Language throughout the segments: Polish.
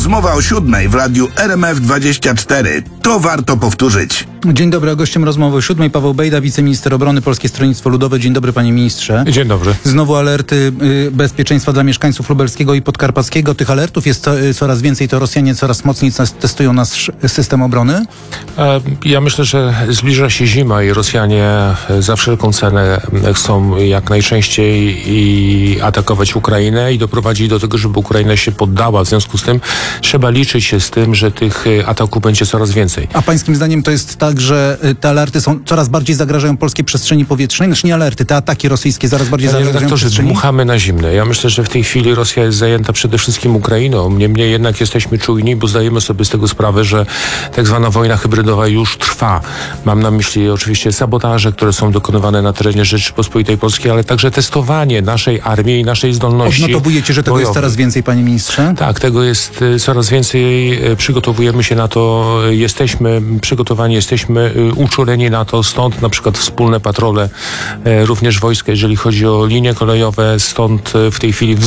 Rozmowa o 7 w radiu RMF24. To warto powtórzyć. Dzień dobry, a gościem rozmowy o 7 Paweł Bejda, wiceminister obrony, Polskie Stronnictwo Ludowe. Dzień dobry, panie ministrze. Dzień dobry. Znowu alerty bezpieczeństwa dla mieszkańców lubelskiego i podkarpackiego. Tych alertów jest coraz więcej, to Rosjanie coraz mocniej testują nasz system obrony? Ja myślę, że zbliża się zima i Rosjanie za wszelką cenę chcą jak najczęściej atakować Ukrainę i doprowadzić do tego, żeby Ukraina się poddała. W związku z tym trzeba liczyć się z tym, że tych ataków będzie coraz więcej. A pańskim zdaniem to jest tak, że te alerty coraz bardziej zagrażają polskiej przestrzeni powietrznej? Znaczy nie alerty, te ataki rosyjskie coraz bardziej zagrażają przestrzeni? Dmuchamy na zimne. Ja myślę, że w tej chwili Rosja jest zajęta przede wszystkim Ukrainą. Niemniej jednak jesteśmy czujni, bo zdajemy sobie z tego sprawę, że tak zwana wojna hybrydowa już trwa. Mam na myśli oczywiście sabotaże, które są dokonywane na terenie Rzeczypospolitej Polskiej, ale także testowanie naszej armii i naszej zdolności. Odnotowujecie, że tego jest coraz więcej, panie ministrze? Tak, tego jest coraz więcej. Przygotowujemy się na to, jesteśmy przygotowani, jesteśmy uczuleni na to, stąd na przykład wspólne patrole również wojska, jeżeli chodzi o linie kolejowe, stąd w tej chwili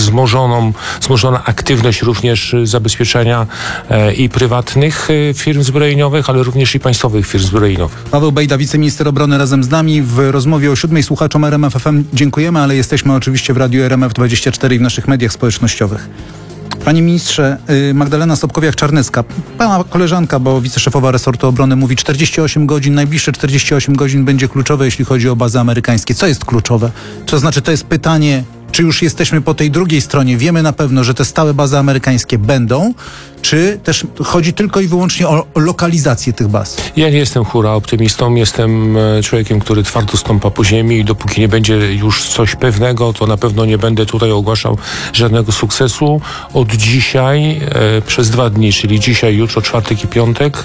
wzmożona aktywność również zabezpieczenia i prywatnych firm zbrojeniowych, ale również i państwowych firm zbrojeniowych. Paweł Bejda, wiceminister obrony, razem z nami w rozmowie o 7. Słuchaczom RMF FM dziękujemy, ale jesteśmy oczywiście w radiu RMF24 i w naszych mediach społecznościowych. Panie ministrze, Magdalena Sobkowiak-Czarnecka, pana koleżanka, bo wiceszefowa resortu obrony, mówi 48 godzin, najbliższe 48 godzin będzie kluczowe, jeśli chodzi o bazy amerykańskie. Co jest kluczowe? To znaczy, to jest pytanie, czy już jesteśmy po tej drugiej stronie, wiemy na pewno, że te stałe bazy amerykańskie będą, czy też chodzi tylko i wyłącznie o lokalizację tych baz? Ja nie jestem hura optymistą, jestem człowiekiem, który twardo stąpa po ziemi i dopóki nie będzie już coś pewnego, to na pewno nie będę tutaj ogłaszał żadnego sukcesu. Od dzisiaj, przez 2 dni, czyli dzisiaj, jutro, czwartek i piątek,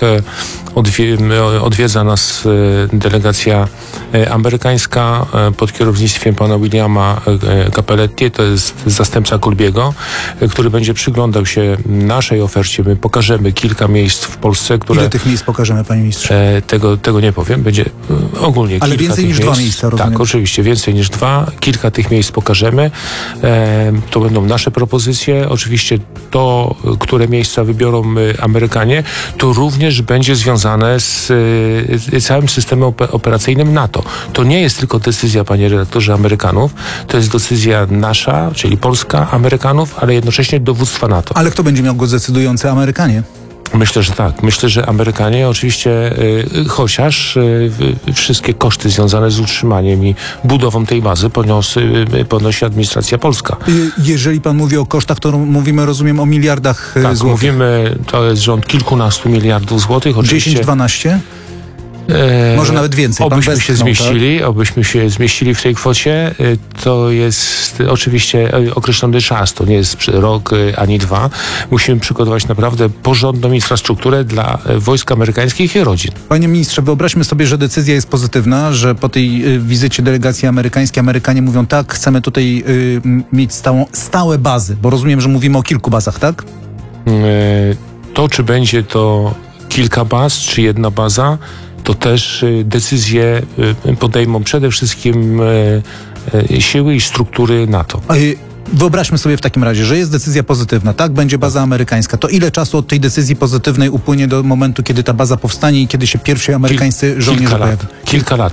odwiedza nas delegacja amerykańska pod kierownictwem pana Williama Capelletti, to jest zastępca Kolbiego, który będzie przyglądał się naszej ofercie. My pokażemy kilka miejsc w Polsce, które... Ile tych miejsc pokażemy, panie ministrze? Tego nie powiem. Będzie ogólnie ale kilka więcej niż miejsc. 2 miejsca, rozumiem. Tak, oczywiście, więcej niż 2. Kilka tych miejsc pokażemy. To będą nasze propozycje. Oczywiście to, które miejsca wybiorą Amerykanie, to również będzie związane z całym systemem operacyjnym NATO. To nie jest tylko decyzja, panie redaktorze, Amerykanów. To jest decyzja nasza, czyli Polska, Amerykanów, ale jednocześnie dowództwa NATO. Ale kto będzie miał go decydujący? Amerykanie? Myślę, że tak. Myślę, że Amerykanie oczywiście, chociaż wszystkie koszty związane z utrzymaniem i budową tej bazy ponosi administracja polska. Jeżeli pan mówi o kosztach, to mówimy, rozumiem, o miliardach tak, złotych. Mówimy, to jest rząd kilkunastu miliardów złotych. 10-12? Może nawet więcej. Obyśmy się zmieścili w tej kwocie. To jest oczywiście określony czas. To nie jest rok ani 2. Musimy przygotować naprawdę porządną infrastrukturę dla wojsk amerykańskich i rodzin. Panie ministrze, wyobraźmy sobie, że decyzja jest pozytywna, że po tej wizycie delegacji amerykańskiej Amerykanie mówią tak, chcemy tutaj mieć stałe bazy, bo rozumiem, że mówimy o kilku bazach, tak? To, czy będzie to kilka baz, czy jedna baza, to też decyzje podejmą przede wszystkim siły i struktury NATO. Wyobraźmy sobie w takim razie, że jest decyzja pozytywna, tak? Będzie baza amerykańska. To ile czasu od tej decyzji pozytywnej upłynie do momentu, kiedy ta baza powstanie i kiedy się pierwsi amerykańscy żołnierze pojawią? Kilka lat.